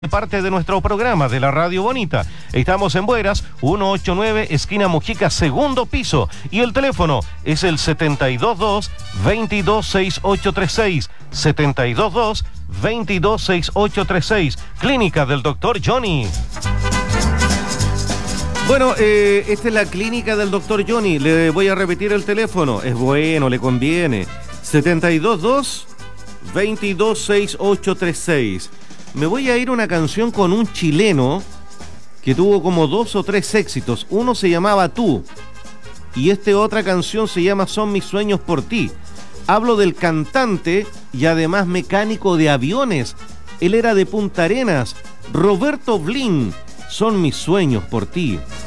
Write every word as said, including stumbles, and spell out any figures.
Parte de nuestro programa de la Radio Bonita. Estamos en Bueras, ciento ochenta y nueve, esquina Mujica, segundo piso. Y el teléfono es el setenta y dos dos, veintidós, sesenta y ocho treinta y seis. setenta y dos dos, veintidós, sesenta y ocho treinta y seis. Clínica del doctor Johnny. Bueno, eh, esta es la clínica del doctor Johnny. Le voy a repetir el teléfono. Es bueno, le conviene. setenta y dos dos, veintidós, sesenta y ocho treinta y seis. Me voy a ir a una canción con un chileno que tuvo como dos o tres éxitos. Uno se llamaba Tú y esta otra canción se llama Son mis sueños por ti. Hablo del cantante y además mecánico de aviones. Él era de Punta Arenas, Roberto Blin. Son mis sueños por ti.